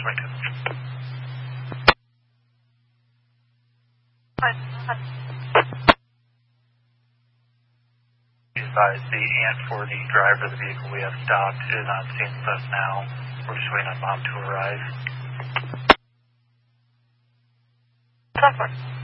Winton. Be advised, the aunt for the driver of the vehicle we have stopped is on scene with us now. We're just waiting on mom to arrive.